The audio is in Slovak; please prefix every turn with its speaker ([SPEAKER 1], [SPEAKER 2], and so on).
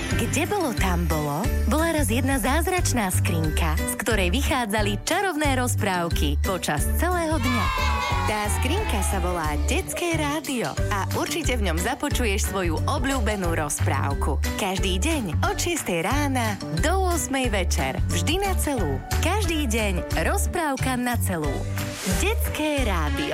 [SPEAKER 1] Kde bolo, tam bolo? Bola raz jedna zázračná skrinka, z ktorej vychádzali čarovné rozprávky počas celého dňa. Tá skrinka sa volá Detské rádio a určite v ňom započuješ svoju obľúbenú rozprávku. Každý deň od 6 rána do 8 večer. Vždy na celú. Každý deň rozprávka na celú. Detské rádio.